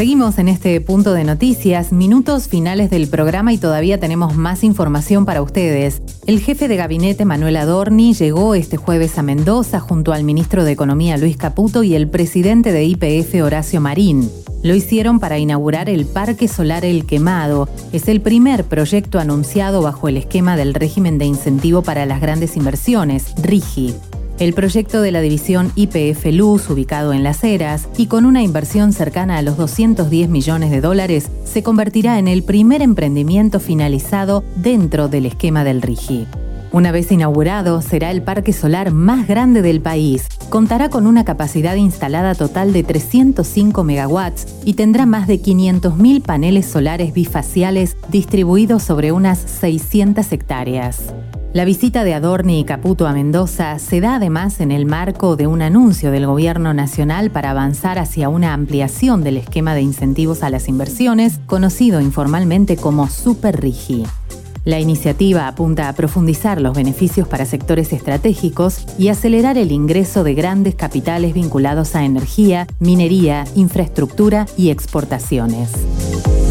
Seguimos en este punto de noticias, minutos finales del programa y todavía tenemos más información para ustedes. El jefe de gabinete Manuel Adorni llegó este jueves a Mendoza junto al ministro de Economía Luis Caputo y el presidente de YPF Horacio Marín. Lo hicieron para inaugurar el Parque Solar El Quemado. Es el primer proyecto anunciado bajo el esquema del régimen de incentivo para las grandes inversiones, RIGI. El proyecto de la división YPF Luz, ubicado en Las Heras, y con una inversión cercana a los $210 millones, se convertirá en el primer emprendimiento finalizado dentro del esquema del RIGI. Una vez inaugurado, será el parque solar más grande del país. Contará con una capacidad instalada total de 305 megawatts y tendrá más de 500.000 paneles solares bifaciales distribuidos sobre unas 600 hectáreas. La visita de Adorni y Caputo a Mendoza se da además en el marco de un anuncio del Gobierno Nacional para avanzar hacia una ampliación del esquema de incentivos a las inversiones, conocido informalmente como Super RIGI. La iniciativa apunta a profundizar los beneficios para sectores estratégicos y acelerar el ingreso de grandes capitales vinculados a energía, minería, infraestructura y exportaciones.